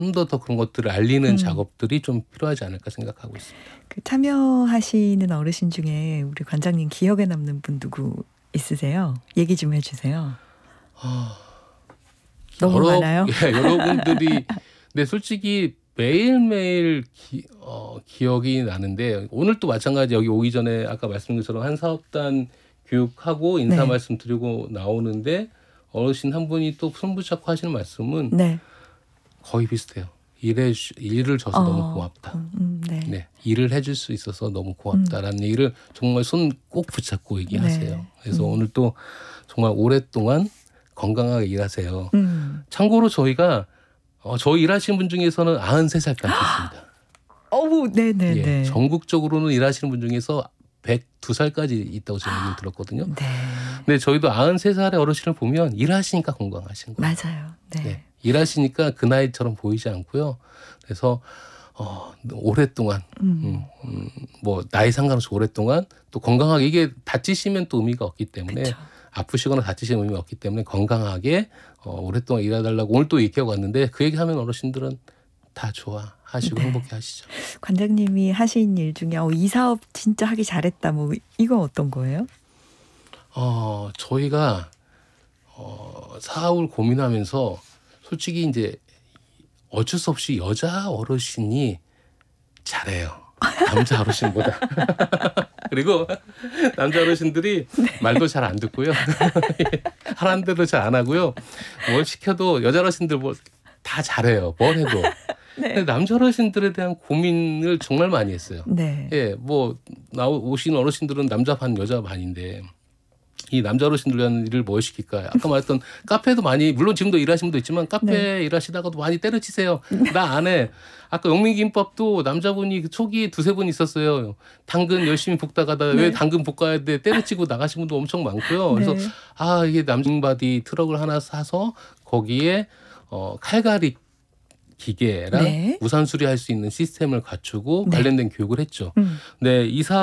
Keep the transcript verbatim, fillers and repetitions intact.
좀 더 더 그런 것들을 알리는 음. 작업들이 좀 필요하지 않을까 생각하고 있습니다. 그 참여하시는 어르신 중에 우리 관장님 기억에 남는 분 누구 있으세요? 얘기 좀 해주세요. 아, 너무 여러 많아요? 예, 여러분들이 근데 솔직히 매일매일 기, 어, 기억이 나는데 오늘 또 마찬가지 여기 오기 전에 아까 말씀드린 것처럼 한 사업단 교육하고 인사 네. 말씀 드리고 나오는데 어르신 한 분이 또 손붙잡고 하시는 말씀은 네. 거의 비슷해요. 일해 주- 일을 줘서 어, 너무 고맙다. 음, 음, 네. 네, 일을 해줄 수 있어서 너무 고맙다라는 얘기를 정말 손 꼭 붙잡고 얘기하세요. 네. 그래서 음. 오늘 또 정말 오랫동안 건강하게 일하세요. 음. 참고로 저희가 어, 저희 일하시는 분 중에서는 아흔세 살까지 있습니다. 어우, 네네네. 예, 전국적으로는 일하시는 분 중에서 백두 살까지 있다고 제가 얘기를 들었거든요. 네. 근데 저희도 아흔세 살의 어르신을 보면 일하시니까 건강하신 거예요. 맞아요. 네. 네, 일하시니까 그 나이처럼 보이지 않고요. 그래서 어, 오랫동안 음. 음, 음, 뭐 나이 상관없이 오랫동안 또 건강하게 이게 다치시면 또 의미가 없기 때문에 그쵸. 아프시거나 다치시는 의미가 없기 때문에 건강하게 어, 오랫동안 일해달라고 오늘 또 얘기하고 왔는데 그 얘기하면 어르신들은 다 좋아하시고 네. 행복해하시죠. 관장님이 하신 일 중에 어, 이 사업 진짜 하기 잘했다. 뭐 이거 어떤 거예요? 어, 저희가 어, 사업을 고민하면서 솔직히 이제 어쩔 수 없이 여자 어르신이 잘해요. 남자 어르신보다. 그리고 남자 어르신들이 말도 잘 안 듣고요. 하라는 대로 잘 안 하고요. 뭘 시켜도 여자 어르신들 뭐 다 잘해요. 뭘 해도. 네. 근데 남자 어르신들에 대한 고민을 정말 많이 했어요. 네. 예, 뭐 나오 오신 어르신들은 남자 반 여자 반인데 이 남자 어르신들 위한 일을 뭘 시킬까요? 아까 말했던 카페도 많이 물론 지금도 일하시는 분도 있지만 카페 네. 일하시다가도 많이 때려치세요. 나 안 해. 아까 영민김밥도 남자분이 초기에 두세 분 있었어요. 당근 열심히 볶다가다 네. 왜 당근 볶아야 돼? 때려치고 나가신 분도 엄청 많고요. 그래서 네. 아 이게 남중바디 트럭을 하나 사서 거기에 어, 칼갈이 기계랑 네. 우산 수리할 수 있는 시스템을 갖추고 네. 관련된 교육을 했죠. 음. 네, 이 사업